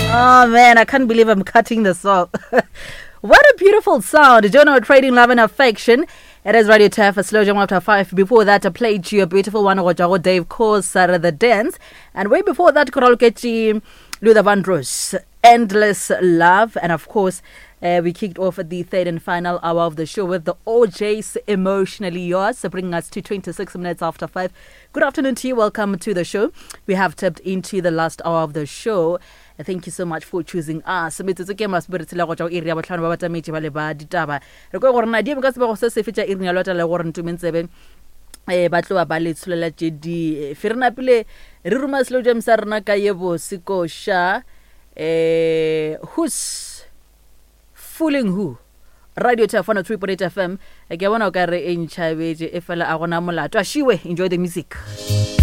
Oh man, I can't believe I'm cutting this off. What a beautiful sound. Jonah Trading Love and Affection. It is Radio TAF, a slow jam after 5. Before that, I played you a beautiful one, Rojago Dave Coase, Sarah the Dance. And way before that, Koralkechi, Luther Vandross, Endless Love. And of course, we kicked off at the third and final hour of the show with the OJ's Emotionally Yours, bringing us to 26 minutes after 5. Good afternoon to you. Welcome to the show. We have tapped into the last hour of the show. Thank you so much for choosing us. Metsotso ke masperetela go tswa iri ya botlhano ba batamedi ba le ba ditaba. Re go gore na di ka se ba go se fetsa iri ya lota le gore ntumentsebe ba tloa ba le tsholela jedi. Firna pele re ruma slow jam sa rena ka yebo sikosha who's fooling who? Radio TAF 103.8 FM. Ke bona o ka re e ntšhabetse e fela a gona molato. Ashiwe, enjoy the music.